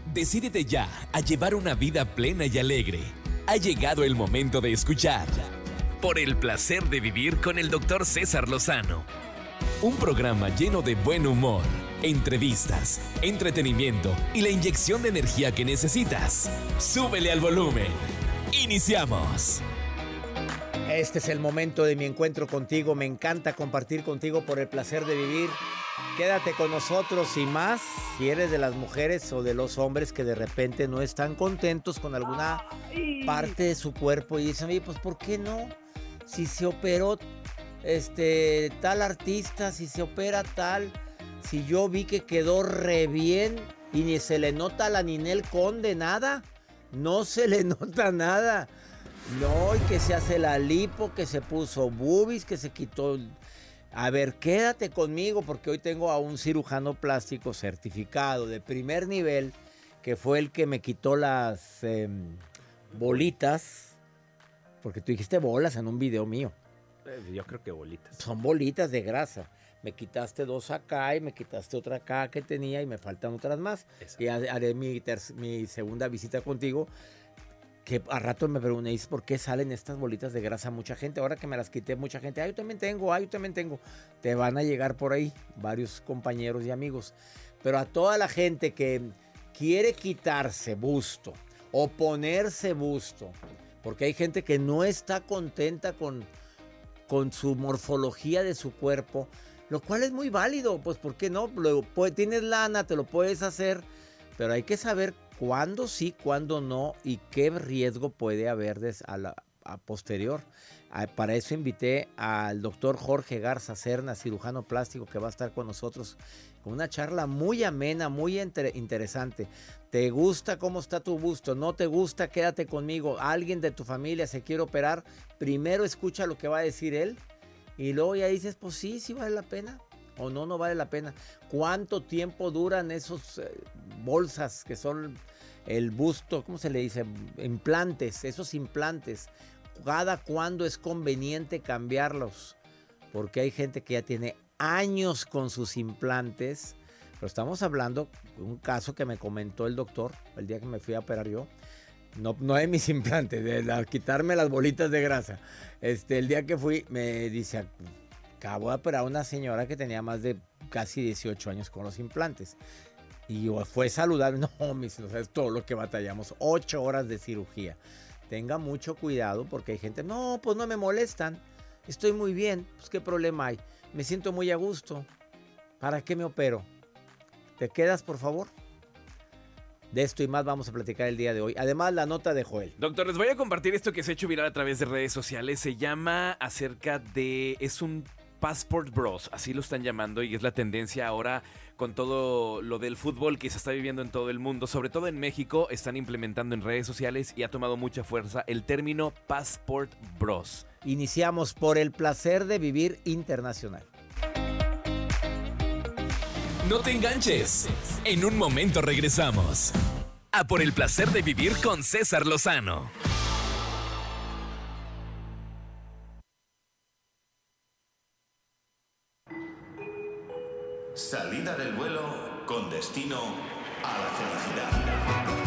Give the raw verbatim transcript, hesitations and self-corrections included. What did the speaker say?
Decídete ya a llevar una vida plena y alegre. Ha llegado el momento de escuchar Por el placer de vivir con el doctor César Lozano. Un programa lleno de buen humor, entrevistas, entretenimiento y la inyección de energía que necesitas. Súbele al volumen. ¡Iniciamos! Este es el momento de mi encuentro contigo. Me encanta compartir contigo por el placer de vivir. Quédate con nosotros y más si eres de las mujeres o de los hombres que de repente no están contentos con alguna parte de su cuerpo y dicen, oye, pues ¿por qué no? Si se operó este tal artista, si se opera tal, si yo vi que quedó re bien y ni se le nota a la Ninel Conde nada, no se le nota nada. No, y que se hace la lipo, que se puso boobies, que se quitó. A ver, quédate conmigo porque hoy tengo a un cirujano plástico certificado de primer nivel, que fue el que me quitó las eh, bolitas, porque tú dijiste bolas en un video mío. Yo creo que bolitas. Son bolitas de grasa. Me quitaste dos acá y me quitaste otra acá que tenía y me faltan otras más. Exacto. Y haré mi, ter- mi segunda visita contigo. Que a rato me pregunté, ¿y por qué salen estas bolitas de grasa? Mucha gente, ahora que me las quité, mucha gente, ah, yo también tengo, ah, yo también tengo. Te van a llegar por ahí varios compañeros y amigos. Pero a toda la gente que quiere quitarse busto o ponerse busto, porque hay gente que no está contenta con, con su morfología de su cuerpo, lo cual es muy válido, pues ¿por qué no? Luego, pues, tienes lana, te lo puedes hacer, pero hay que saber cuándo sí, cuándo no y qué riesgo puede haber des, a la a posterior. A, para eso invité al doctor Jorge Garza Cerna, cirujano plástico, que va a estar con nosotros con una charla muy amena, muy inter, interesante. ¿Te gusta cómo está tu busto? ¿No te gusta? Quédate conmigo. ¿Alguien de tu familia se quiere operar? Primero escucha lo que va a decir él y luego ya dices, pues sí, sí vale la pena. O no, no vale la pena. ¿Cuánto tiempo duran esos eh, bolsas que son el busto? ¿Cómo se le dice? Implantes, esos implantes. ¿Cada cuándo es conveniente cambiarlos? Porque hay gente que ya tiene años con sus implantes. Pero estamos hablando de un caso que me comentó el doctor el día que me fui a operar yo. No, no de mis implantes, de la, quitarme las bolitas de grasa. Este, el día que fui me dice... Acabo de operar a una señora que tenía más de casi dieciocho años con los implantes. Y fue saludable. No, mis, o sea, es todo lo que batallamos. Ocho horas de cirugía. Tenga mucho cuidado porque hay gente, no, pues no me molestan. Estoy muy bien. Pues qué problema hay. Me siento muy a gusto. ¿Para qué me opero? ¿Te quedas, por favor? De esto y más vamos a platicar el día de hoy. Además, la nota de Joel. Doctor, les voy a compartir esto que se ha hecho viral a través de redes sociales. Se llama acerca de... Es un Passport Bros, así lo están llamando, y es la tendencia ahora con todo lo del fútbol que se está viviendo en todo el mundo, sobre todo en México. Están implementando en redes sociales y ha tomado mucha fuerza el término Passport Bros. Iniciamos por el placer de vivir internacional. No te enganches. En un momento regresamos a Por el placer de vivir con César Lozano. Salida del vuelo con destino a la felicidad.